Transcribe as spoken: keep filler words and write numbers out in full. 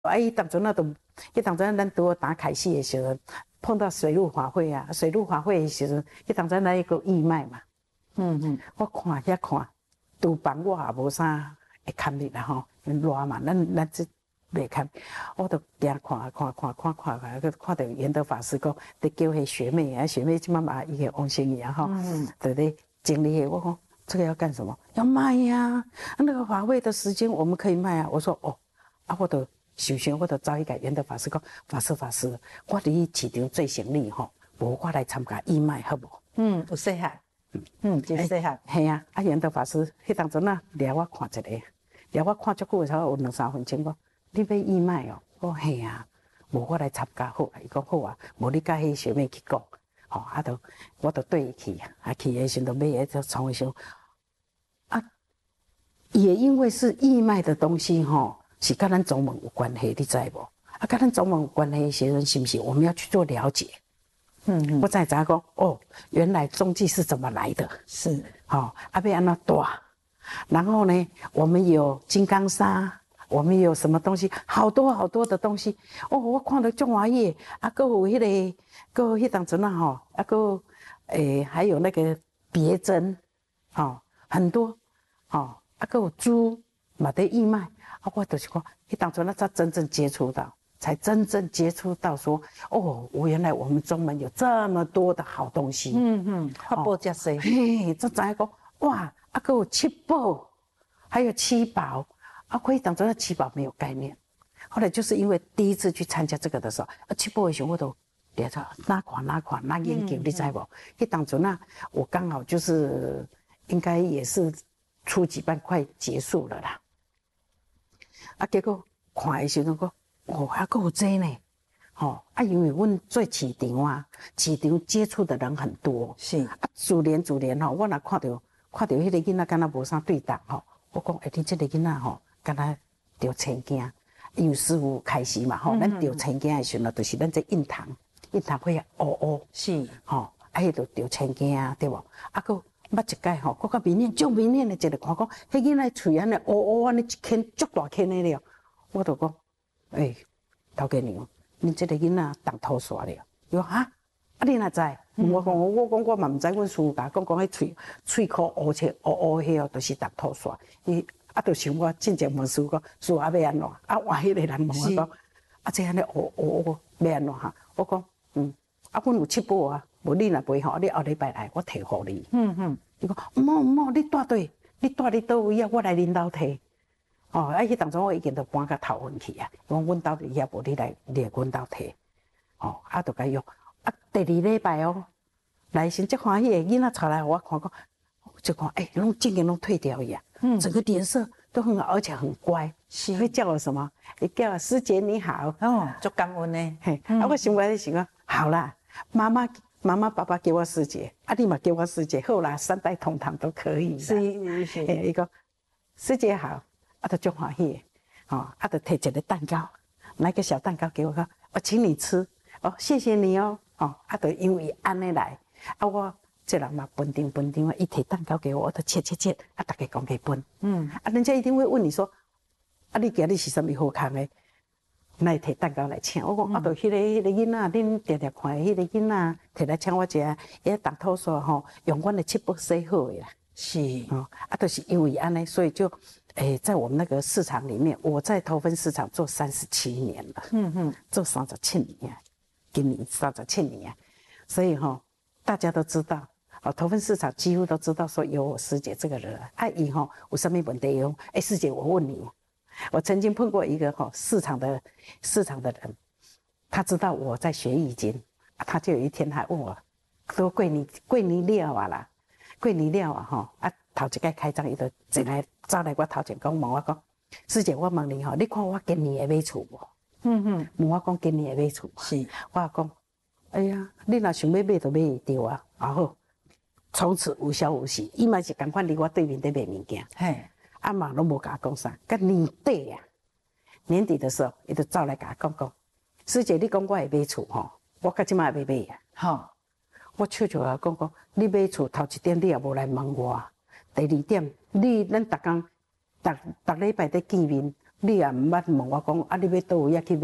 啊，伊当阵啊都，伊当阵咱拄好打凯西的时候，碰到水陆法会啊，水陆法会的时候，伊当阵咱一个义卖嘛。嗯嗯，我看遐看，厨房我也无啥会看你啦吼，热嘛，咱咱这袂看，我都惊看看看看看看，个看到圆德法师讲，伫叫迄学妹啊，学妹即妈妈伊个王心怡啊吼，对咧经理，我讲这个要干什么？要卖呀、啊，那个法会的时间我们可以卖啊。我说哦，啊我都首先我都找一个圆德法师讲，法师法师，我伫市场做生意吼，无我来参加义卖好无？ 嗯，有细汉。嗯，真细汉。 系啊，啊圆德法师迄当阵啊，掠我看一个，掠我看足久的时候有两三分钟讲，你要义卖哦？我说嘿啊，无我来参加好啊。伊讲好啊，无你甲迄小妹去讲，吼、哦，啊都我都对伊去啊，啊去的时阵买个就从时啊，也因为是义卖的东西吼、哦，是跟咱宗门有关系，你知无？啊，跟咱宗门有关系的时阵，是不是我们要去做了解？嗯嗯，我才知讲哦，原来中纪是怎么来的？ 是， 好、哦，啊要安怎带？然后呢，我们有金刚砂，我们有什么东西，好多好多的东西。哦，我看到中华叶，啊，还有迄、那个，还有迄当阵啊吼，啊，还有诶，还有那个别针，哦，很多，哦，啊，还有猪，嘛在义卖，啊，我就是讲，迄当阵啊才真正接触到。才真正接触到说，哦，我原来我们宗门有这么多的好东西。 嗯嗯，法宝遮多， 嘿，这知影讲哇，啊，还有七宝，还有七宝，啊，可以当作七宝没有概念。后来就是因为第一次去参加这个的时候，啊，七宝的时候我都连着哪款哪款哪研究，你知无？迄当阵啊，我刚好就是应该也是初级班快结束了啦，啊，结果看的时候讲。哦，还够多呢，哦，啊，因为阮做市场啊，市场接触的人很多， 是啊，自然自然吼，我若看到看到迄个囡仔敢若无啥对答吼，我讲，哎，你这个囡仔吼，敢若着青镜，因为师傅开始嘛吼，咱着青镜的时候，就是咱这印堂，印堂会乌乌， 是， 吼，啊，迄着着青镜啊，对无？啊，个捌一摆吼，佫较明显，足明显的一个看讲，迄囡仔喙安尼乌乌安尼一圈足大圈的了，我就讲。诶、欸，头家娘，恁这个囡仔动土煞了。伊讲哈，啊你哪知？嗯、我讲我讲我嘛唔知，阮师傅甲讲讲迄喙喙壳乌切乌乌迄哦，就是动土煞。伊啊，就想我进前问师傅讲，师傅啊要安怎？啊换迄个人问我讲，啊这安尼乌乌乌要安怎哈？我讲嗯，啊阮有七宝啊，无你若袂吼，你后礼拜来我摕互你。嗯嗯，伊讲唔好唔好，你带对，你带你倒位啊？我来恁兜摕。哦，啊！迄当中我已经都搬到头份去啊，讲阮兜伫遐，无你来来阮兜摕。哦，啊，就甲伊用。啊，第二礼拜哦，来时真欢喜的囡仔出来，我看讲，就讲哎，拢渐渐拢退掉呀，嗯，整个脸色都很好，而且很乖。是，会叫我什么？伊叫我师姐你好。 哦，足感恩呢。 嘿，啊，我想我想讲，好啦，妈妈妈妈爸爸叫我师姐，啊，你嘛叫我师姐，好啦，三代同堂都可以。 是是是。 嘿，伊讲师姐好。啊，都足欢喜，哦，啊，就摕一个蛋糕，拿一个小蛋糕给我，讲我请你吃，哦，谢谢你哦，哦，啊，就因为安尼来，啊，我这人嘛本定本定，伊摕蛋糕给我，我就切切切，啊，大家讲给分，嗯，啊，人家一定会问你说，啊，你今日是什么好康的？来摕蛋糕来请，我讲啊，就迄个迄个囡仔，恁常常看迄个囡仔摕来请我食，伊动土煞吼，用阮的七宝洗好的啦，是，哦，啊，就是因为安尼，所以就。诶，在我们那个市场里面，我在头份市场做三十七年了，嗯嗯，做三十七年，今年三十七年，所以哈、哦，大家都知道，哦，头份市场几乎都知道说有我师姐这个人，啊，伊哈有什么问题哟？哎，师姐，我问你，我曾经碰过一个哈、哦、市场的市场的人，他知道我在学易经，他就有一天还问我，说贵你贵你了啊啦，贵你了啊哈啊。头一摆开张，伊就进来走来我头前讲问我讲，师姐，我问你吼，你看我今年会买厝无？嗯嗯，问我讲今年会买厝？是，我讲，哎呀，你若想要买就买会到啊，啊好，从此无消无息。伊嘛是共款伫我对面在卖物件，嘿，啊嘛拢无甲我讲啥。甲年底啊，年底的时候，伊就走来甲我讲讲，师姐，你讲我会买厝吼，我到即摆会买啊，吼，我笑笑甲讲讲，你买厝头一点你也无来问我。第二点，你咱逐工逐逐礼拜在见面， 你也毋捌问我讲，啊，你要倒位遐去买？